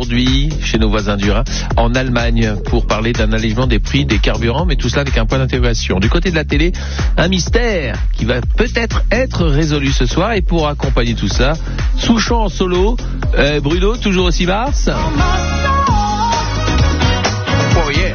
aujourd'hui chez nos voisins du Rhin, en Allemagne, pour parler d'un allègement des prix des carburants, mais tout cela avec un point d'interrogation. Du côté de la télé, un mystère qui va peut-être être résolu ce soir, et pour accompagner tout ça, Souchon en solo, Bruno, toujours aussi basse. Oh yeah.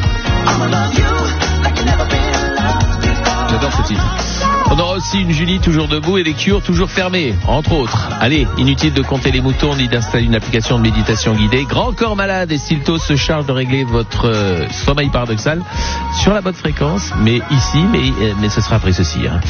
J'adore ce titre. On aura aussi une Julie toujours debout et les cures toujours fermées, entre autres. Allez, inutile de compter les moutons ni d'installer une application de méditation guidée. Grand Corps Malade et Stilto se charge de régler votre sommeil paradoxal sur la bonne fréquence, mais ici, mais ce sera après ceci. Hein.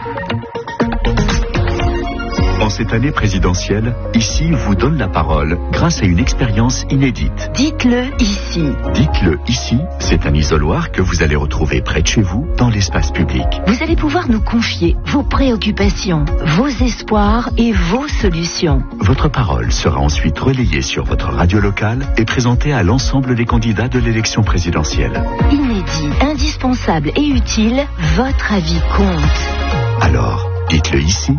En cette année présidentielle, Ici vous donne la parole grâce à une expérience inédite. Dites-le ici. Dites-le ici, c'est un isoloir que vous allez retrouver près de chez vous, dans l'espace public. Vous allez pouvoir nous confier vos préoccupations, vos espoirs et vos solutions. Votre parole sera ensuite relayée sur votre radio locale et présentée à l'ensemble des candidats de l'élection présidentielle. Inédit, indispensable et utile, votre avis compte. Alors, dites-le ici.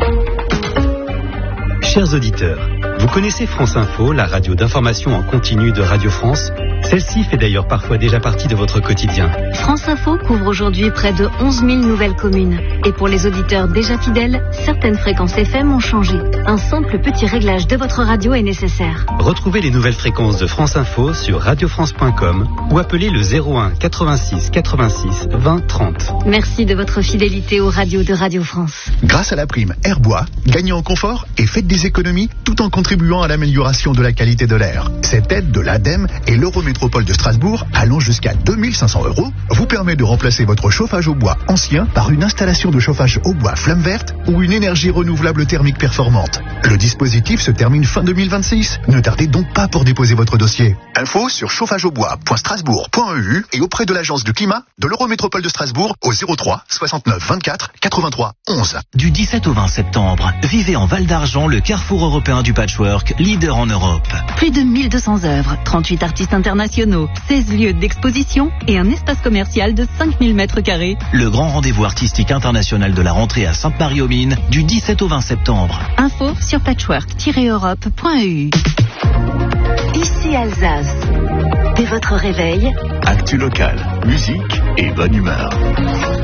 Chers auditeurs, vous connaissez France Info, la radio d'information en continu de Radio France? Celle-ci fait d'ailleurs parfois déjà partie de votre quotidien. France Info couvre aujourd'hui près de 11 000 nouvelles communes. Et pour les auditeurs déjà fidèles, certaines fréquences FM ont changé. Un simple petit réglage de votre radio est nécessaire. Retrouvez les nouvelles fréquences de France Info sur radiofrance.com ou appelez le 01 86 86 20 30. Merci de votre fidélité aux radios de Radio France. Grâce à la prime Airbois, gagnez en confort et faites des économies tout en contribuant à l'amélioration de la qualité de l'air. Cette aide de l'ADEME et l'Eurométropole de Strasbourg, allant jusqu'à 2 500 €, vous permet de remplacer votre chauffage au bois ancien par une installation de chauffage au bois flamme verte ou une énergie renouvelable thermique performante. Le dispositif se termine fin 2026. Ne tardez donc pas pour déposer votre dossier. Info sur chauffageaubois.strasbourg.eu et auprès de l'agence du climat de l'Eurométropole de Strasbourg au 03 69 24 83 11. Du 17 au 20 septembre, vivez en Val d'Argent le carrefour européen du patchwork, leader en Europe. Plus de 1200 œuvres, 38 artistes internationaux, 16 lieux d'exposition et un espace commercial de 5000 mètres carrés. Le grand rendez-vous artistique international de la rentrée à Sainte-Marie-aux-Mines du 17 au 20 septembre. Info sur patchwork-europe.eu. Ici Alsace. Dès votre réveil, Actu local, musique et bonne humeur.